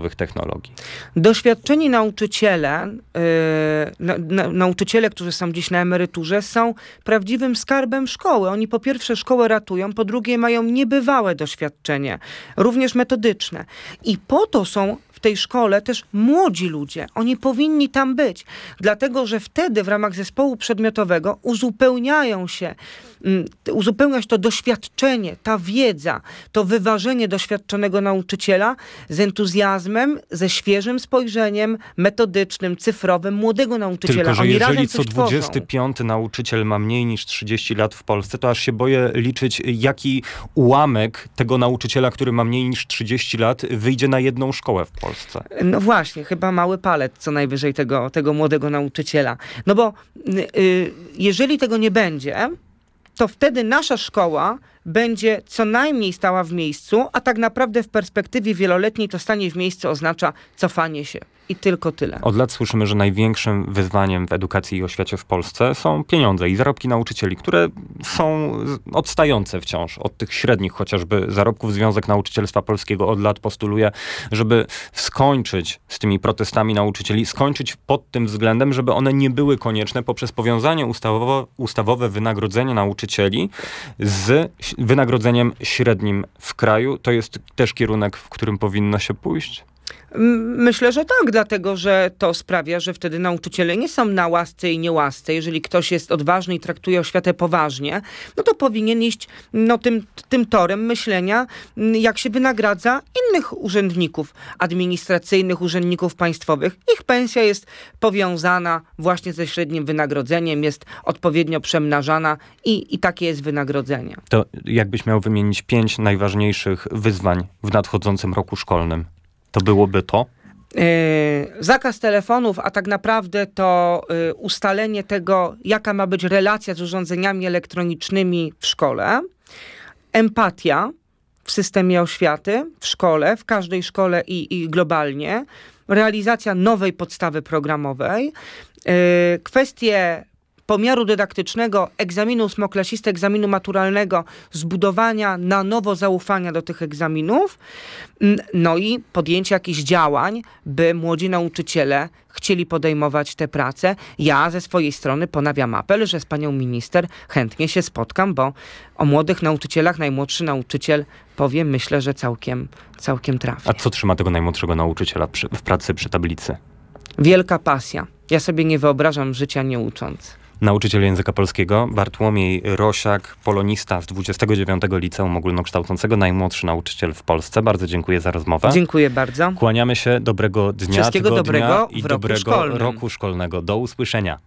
nowych technologii? Doświadczeni nauczyciele, nauczyciele, którzy są dziś na emeryturze, są prawdziwym skarbem szkoły. Oni po pierwsze szkołę ratują, po drugie mają niebywałe doświadczenie, również metodyczne. I po to są w tej szkole też młodzi ludzie. Oni powinni tam być. Dlatego, że wtedy w ramach zespołu przedmiotowego uzupełnia się to doświadczenie, ta wiedza, to wyważenie doświadczonego nauczyciela z entuzjazmem, ze świeżym spojrzeniem metodycznym, cyfrowym, młodego nauczyciela. Tylko, że Oni jeżeli co razem coś tworzą. 25 nauczyciel ma mniej niż 30 lat w Polsce, to aż się boję liczyć, jaki ułamek tego nauczyciela, który ma mniej niż 30 lat, wyjdzie na jedną szkołę w Polsce. No właśnie, chyba mały palec co najwyżej tego młodego nauczyciela. No bo jeżeli tego nie będzie, to wtedy nasza szkoła będzie co najmniej stała w miejscu, a tak naprawdę w perspektywie wieloletniej to stanie w miejscu oznacza cofanie się. I tylko tyle. Od lat słyszymy, że największym wyzwaniem w edukacji i oświacie w Polsce są pieniądze i zarobki nauczycieli, które są odstające wciąż od tych średnich chociażby zarobków. Związek Nauczycielstwa Polskiego od lat postuluje, żeby skończyć z tymi protestami nauczycieli, skończyć pod tym względem, żeby one nie były konieczne poprzez powiązanie ustawowe wynagrodzenia nauczycieli z wynagrodzeniem średnim w kraju. To jest też kierunek, w którym powinno się pójść? Myślę, że tak, dlatego, że to sprawia, że wtedy nauczyciele nie są na łasce i niełasce. Jeżeli ktoś jest odważny i traktuje oświatę poważnie, no to powinien iść tym torem myślenia, jak się wynagradza innych urzędników administracyjnych, urzędników państwowych. Ich pensja jest powiązana właśnie ze średnim wynagrodzeniem, jest odpowiednio przemnażana i takie jest wynagrodzenie. To jakbyś miał wymienić 5 najważniejszych wyzwań w nadchodzącym roku szkolnym? To byłoby to? Zakaz telefonów, a tak naprawdę to ustalenie tego, jaka ma być relacja z urządzeniami elektronicznymi w szkole. Empatia w systemie oświaty, w szkole, w każdej szkole i globalnie. Realizacja nowej podstawy programowej. Kwestie pomiaru dydaktycznego, egzaminu ósmoklasisty, egzaminu maturalnego, zbudowania na nowo zaufania do tych egzaminów, no i podjęcie jakichś działań, by młodzi nauczyciele chcieli podejmować tę pracę. Ja ze swojej strony ponawiam apel, że z panią minister chętnie się spotkam, bo o młodych nauczycielach najmłodszy nauczyciel powie, myślę, że całkiem trafnie. A co trzyma tego najmłodszego nauczyciela w pracy przy tablicy? Wielka pasja. Ja sobie nie wyobrażam życia nie ucząc. Nauczyciel języka polskiego Bartłomiej Rosiak, polonista z 29. Liceum Ogólnokształcącego, najmłodszy nauczyciel w Polsce. Bardzo dziękuję za rozmowę. Dziękuję bardzo. Kłaniamy się, dobrego dnia, Wszystkiego tygodnia dobrego i w roku dobrego szkolnym. roku szkolnego. Do usłyszenia.